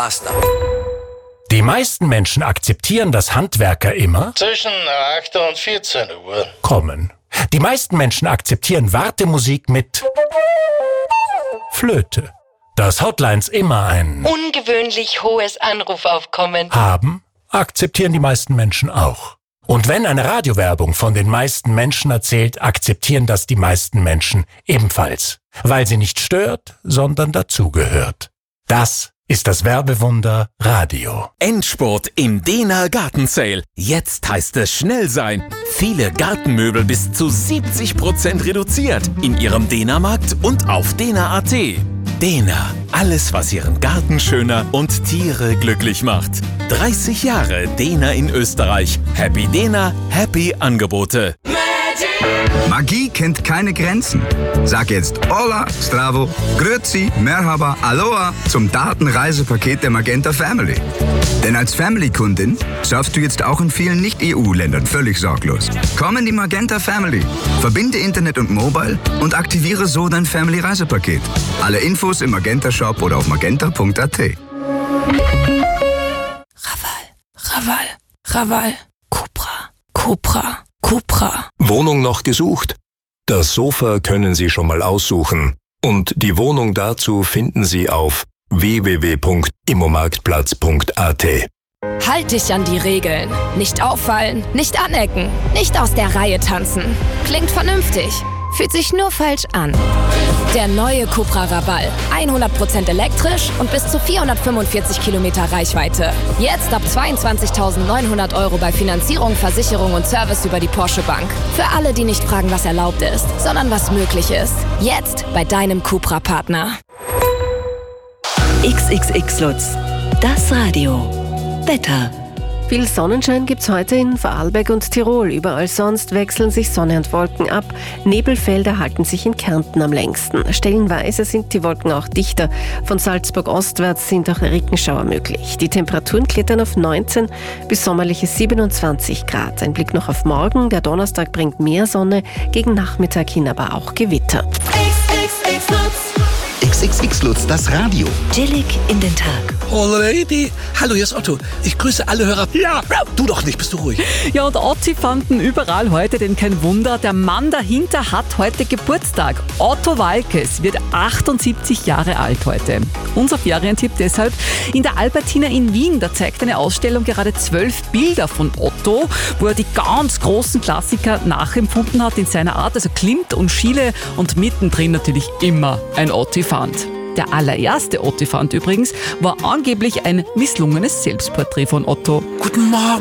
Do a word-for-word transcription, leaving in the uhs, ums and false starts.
Basta. Die meisten Menschen akzeptieren, dass Handwerker immer zwischen acht und vierzehn Uhr kommen. Die meisten Menschen akzeptieren Wartemusik mit Flöte. Dass Hotlines immer ein ungewöhnlich hohes Anrufaufkommen haben, akzeptieren die meisten Menschen auch. Und wenn eine Radiowerbung von den meisten Menschen erzählt, akzeptieren das die meisten Menschen ebenfalls. Weil sie nicht stört, sondern dazugehört. Das ist das Werbewunder Radio. Endspurt im Dena Garten Sale. Jetzt heißt es schnell sein. Viele Gartenmöbel bis zu siebzig Prozent reduziert in Ihrem Dena-Markt und auf dena punkt at. Dena, alles was Ihren Garten schöner und Tiere glücklich macht. dreißig Jahre Dena in Österreich. Happy Dena, happy Angebote. Magie kennt keine Grenzen. Sag jetzt Hola, Stravo, Grüezi, Merhaba, Aloha zum Datenreisepaket der Magenta Family. Denn als Family-Kundin surfst du jetzt auch in vielen Nicht-E U-Ländern völlig sorglos. Komm in die Magenta Family. Verbinde Internet und Mobile und aktiviere so dein Family-Reisepaket. Alle Infos im Magenta-Shop oder auf magenta punkt at. Raval, Raval, Raval, Cupra, Cupra, Cupra. Wohnung noch gesucht? Das Sofa können Sie schon mal aussuchen. Und die Wohnung dazu finden Sie auf w w w punkt immomarktplatz punkt a t. Halt dich an die Regeln. Nicht auffallen, nicht anecken, nicht aus der Reihe tanzen. Klingt vernünftig, fühlt sich nur falsch an. Der neue Cupra Raval. hundert Prozent elektrisch und bis zu vierhundertfünfundvierzig Kilometer Reichweite. Jetzt ab zweiundzwanzigtausendneunhundert Euro bei Finanzierung, Versicherung und Service über die Porsche Bank. Für alle, die nicht fragen, was erlaubt ist, sondern was möglich ist. Jetzt bei deinem Cupra-Partner. X X X Lutz, das Radio. Wetter. Viel Sonnenschein gibt's heute in Vorarlberg und Tirol. Überall sonst wechseln sich Sonne und Wolken ab. Nebelfelder halten sich in Kärnten am längsten. Stellenweise sind die Wolken auch dichter. Von Salzburg ostwärts sind auch Regenschauer möglich. Die Temperaturen klettern auf neunzehn bis sommerliche siebenundzwanzig Grad. Ein Blick noch auf morgen. Der Donnerstag bringt mehr Sonne, gegen Nachmittag hin aber auch Gewitter. X X X Lutz, das Radio. Chillig in den Tag. Alrighty. Hallo, hier ist Otto. Ich grüße alle Hörer. Ja, du doch nicht, bist du ruhig. Ja, und Otti fanden überall heute, denn kein Wunder, der Mann dahinter hat heute Geburtstag. Otto Waalkes wird achtundsiebzig Jahre alt heute. Unser Ferientipp deshalb: in der Albertina in Wien, da zeigt eine Ausstellung gerade zwölf Bilder von Otto, wo er die ganz großen Klassiker nachempfunden hat in seiner Art, also Klimt und Schiele, und mittendrin natürlich immer ein Ottifant. Der allererste Ottifant übrigens war angeblich ein misslungenes Selbstporträt von Otto. Guten Morgen.